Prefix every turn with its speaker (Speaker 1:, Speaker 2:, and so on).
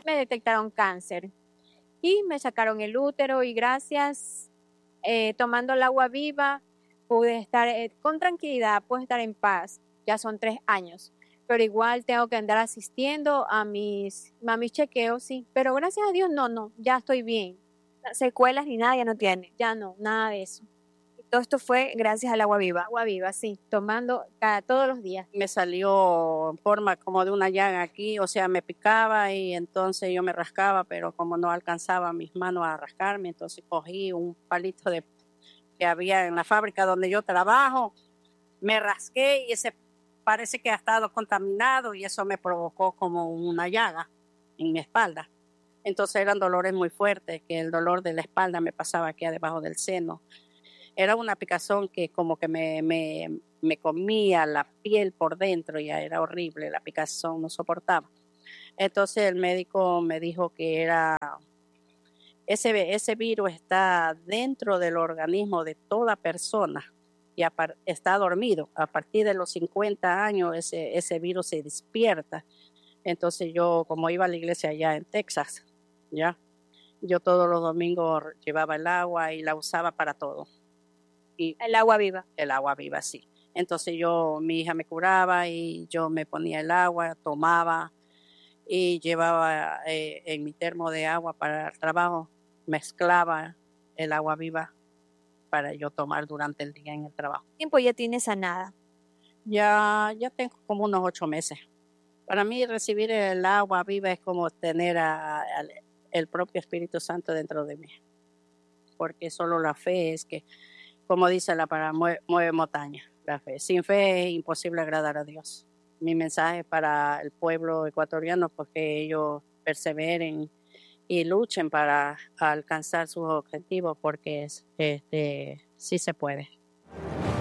Speaker 1: me detectaron cáncer y me sacaron el útero y gracias, tomando el agua viva, pude estar con tranquilidad, pude estar en paz. Ya son 3 años, pero igual tengo que andar asistiendo a mis chequeos, sí. Pero gracias a Dios, no, ya estoy bien.
Speaker 2: Secuelas ni nada ya no tiene.
Speaker 1: Ya no, nada de eso.
Speaker 2: Todo esto fue gracias al agua viva.
Speaker 1: Agua viva, sí, tomando todos los días.
Speaker 3: Me salió en forma como de una llaga aquí, o sea, me picaba y entonces yo me rascaba, pero como no alcanzaba mis manos a rascarme, entonces cogí un palito que había en la fábrica donde yo trabajo, me rasqué y ese parece que ha estado contaminado y eso me provocó como una llaga en mi espalda. Entonces eran dolores muy fuertes, que el dolor de la espalda me pasaba aquí debajo del seno. Era una picazón que como que me comía la piel por dentro, ya era horrible, la picazón no soportaba. Entonces el médico me dijo que ese virus está dentro del organismo de toda persona y está dormido. A partir de los 50 años ese virus se despierta. Entonces yo, como iba a la iglesia allá en Texas, ya, yo todos los domingos llevaba el agua y la usaba para todo. Y
Speaker 2: el agua viva.
Speaker 3: El agua viva, sí. Entonces mi hija me curaba y yo me ponía el agua, tomaba y llevaba en mi termo de agua para el trabajo, mezclaba el agua viva para yo tomar durante el día en el trabajo.
Speaker 2: ¿Qué tiempo ya tiene sanada?
Speaker 3: Ya tengo como unos 8 meses. Para mí recibir el agua viva es como tener el propio Espíritu Santo dentro de mí, porque solo la fe es que, como dice la palabra, mueve montaña, la fe. Sin fe es imposible agradar a Dios. Mi mensaje para el pueblo ecuatoriano, porque ellos perseveren y luchen para alcanzar sus objetivos, porque sí se puede.